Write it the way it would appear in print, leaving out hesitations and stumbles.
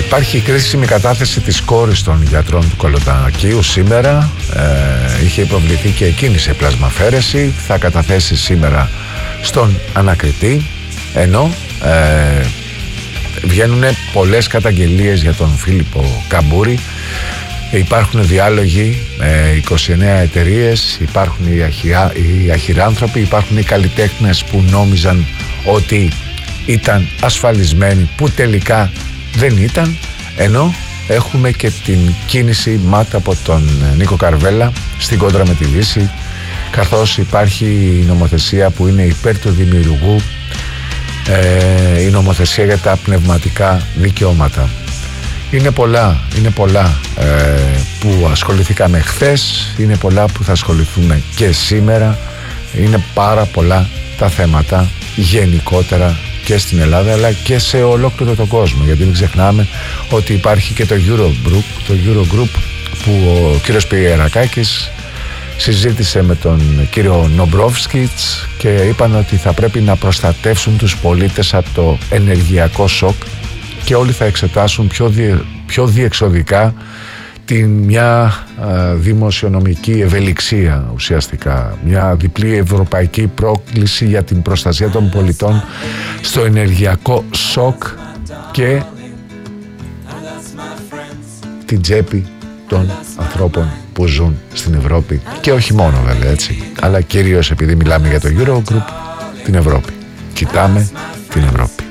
Υπάρχει η κρίσιμη κατάθεση της κόρης των γιατρών του Κολοτακείου σήμερα. Είχε υποβληθεί και εκείνη σε πλασμαφαίρεση. Θα καταθέσει σήμερα στον ανακριτή. Ενώ βγαίνουν πολλές καταγγελίες για τον Φίλιππο Καμπούρη. Υπάρχουν διάλογοι, 29 εταιρείες, υπάρχουν οι αχυράνθρωποι, υπάρχουν οι καλλιτέχνες που νόμιζαν ότι ήταν ασφαλισμένοι, που τελικά δεν ήταν, ενώ έχουμε και την κίνηση ΜΑΤ από τον Νίκο Καρβέλα στην κόντρα με τη Δύση, καθώς υπάρχει η νομοθεσία που είναι υπέρ του δημιουργού, η νομοθεσία για τα πνευματικά δικαιώματα. Είναι πολλά που ασχοληθήκαμε χθες, είναι πολλά που θα ασχοληθούμε και σήμερα. Είναι πάρα πολλά τα θέματα γενικότερα και στην Ελλάδα αλλά και σε ολόκληρο τον κόσμο, γιατί μην ξεχνάμε ότι υπάρχει και το Eurogroup που ο κύριος Πιερακάκης συζήτησε με τον κύριο Νομπρόφσκιτς και είπαν ότι θα πρέπει να προστατεύσουν τους πολίτες από το ενεργειακό σοκ και όλοι θα εξετάσουν πιο διεξοδικά μια δημοσιονομική ευελιξία, ουσιαστικά μια διπλή ευρωπαϊκή πρόκληση για την προστασία των πολιτών στο ενεργειακό σοκ και την τσέπη των ανθρώπων που ζουν στην Ευρώπη, και όχι μόνο βέβαια, έτσι, αλλά κυρίως επειδή μιλάμε για το Eurogroup, την Ευρώπη. Κοιτάμε την Ευρώπη.